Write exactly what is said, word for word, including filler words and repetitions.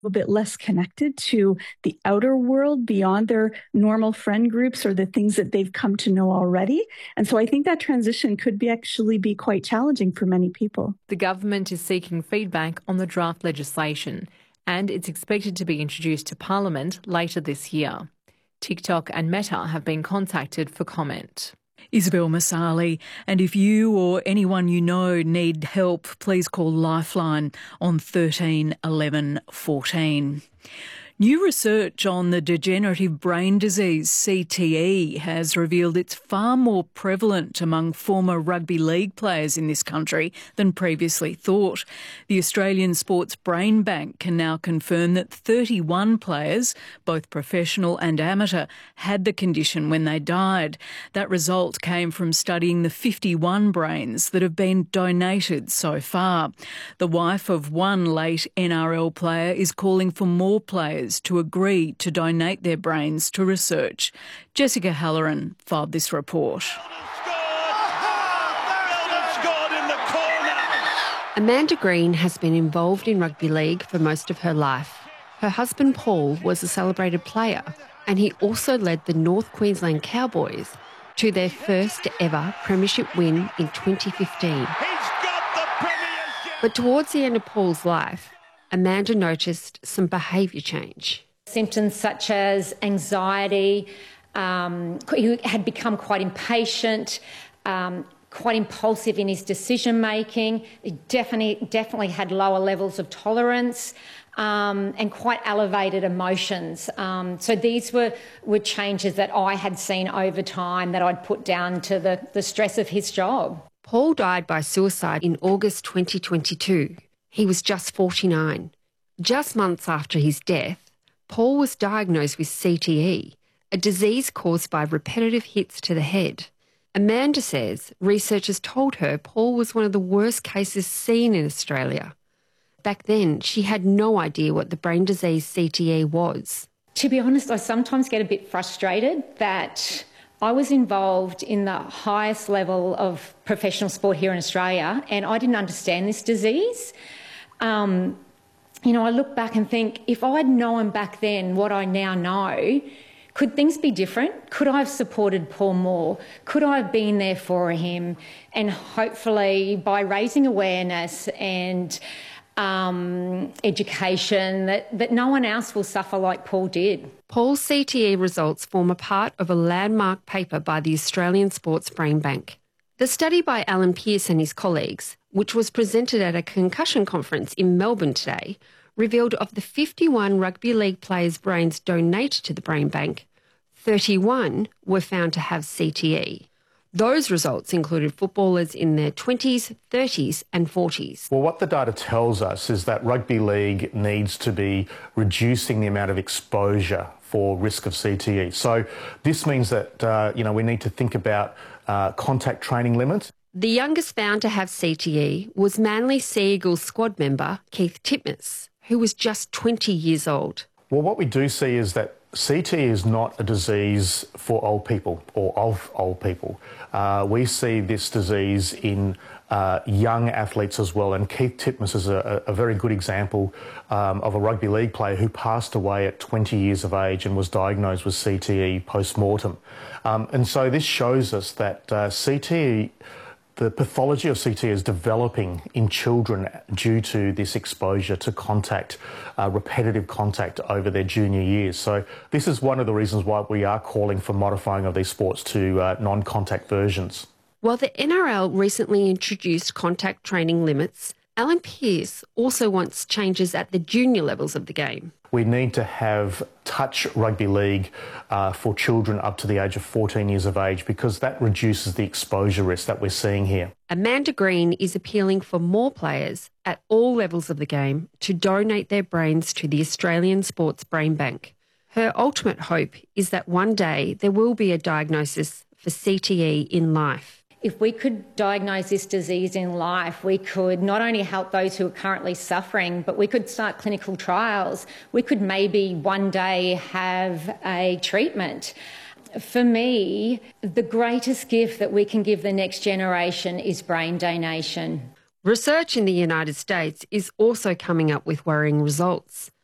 a bit less connected to the outer world beyond their normal friend groups or the things that they've come to know already. And so I think that transition could be actually be quite challenging for many people. The government is seeking feedback on the draft legislation, and it's expected to be introduced to Parliament later this year. TikTok and Meta have been contacted for comment. Isabel Masali, and if you or anyone you know need help, please call Lifeline on thirteen eleven fourteen. New research on the degenerative brain disease C T E has revealed it's far more prevalent among former rugby league players in this country than previously thought. The Australian Sports Brain Bank can now confirm that thirty-one players, both professional and amateur, had the condition when they died. That result came from studying the fifty-one brains that have been donated so far. The wife of one late N R L player is calling for more players to agree to donate their brains to research. Jessica Halloran filed this report. Amanda Green has been involved in rugby league for most of her life. Her husband Paul was a celebrated player, and he also led the North Queensland Cowboys to their first ever premiership win in twenty fifteen. But towards the end of Paul's life, Amanda noticed some behaviour change. Symptoms such as anxiety, um, he had become quite impatient, um, quite impulsive in his decision-making. He definitely, definitely had lower levels of tolerance um, and quite elevated emotions. Um, so these were, were changes that I had seen over time that I'd put down to the, the stress of his job. Paul died by suicide in August twenty twenty-two. He was just forty-nine. Just months after his death, Paul was diagnosed with C T E, a disease caused by repetitive hits to the head. Amanda says researchers told her Paul was one of the worst cases seen in Australia. Back then, she had no idea what the brain disease C T E was. To be honest, I sometimes get a bit frustrated that I was involved in the highest level of professional sport here in Australia and I didn't understand this disease. Um, you know, I look back and think, if I'd known back then what I now know, could things be different? Could I have supported Paul more? Could I have been there for him? And hopefully by raising awareness and um, education that, that no one else will suffer like Paul did. Paul's C T E results form a part of a landmark paper by the Australian Sports Brain Bank. The study by Alan Pearce and his colleagues, which was presented at a concussion conference in Melbourne today, revealed of the fifty-one rugby league players' brains donated to the Brain Bank, thirty-one were found to have C T E. Those results included footballers in their twenties, thirties and forties. Well, what the data tells us is that rugby league needs to be reducing the amount of exposure for risk of C T E. So this means that, uh, you know, we need to think about uh, contact training limits. The youngest found to have C T E was Manly Sea Eagles squad member Keith Titmus, who was just twenty years old. Well, what we do see is that C T E is not a disease for old people or of old people. Uh, we see this disease in uh, young athletes as well, and Keith Titmus is a, a very good example um, of a rugby league player who passed away at twenty years of age and was diagnosed with C T E post-mortem. Um, and so this shows us that uh, C T E, the pathology of C T E is developing in children due to this exposure to contact, uh, repetitive contact over their junior years. So this is one of the reasons why we are calling for modifying of these sports to uh, non-contact versions. While the N R L recently introduced contact training limits, Alan Pearce also wants changes at the junior levels of the game. We need to have touch rugby league uh, for children up to the age of fourteen years of age because that reduces the exposure risk that we're seeing here. Amanda Green is appealing for more players at all levels of the game to donate their brains to the Australian Sports Brain Bank. Her ultimate hope is that one day there will be a diagnosis for C T E in life. If we could diagnose this disease in life, we could not only help those who are currently suffering, but we could start clinical trials. We could maybe one day have a treatment. For me, the greatest gift that we can give the next generation is brain donation. Research in the United States is also coming up with worrying results.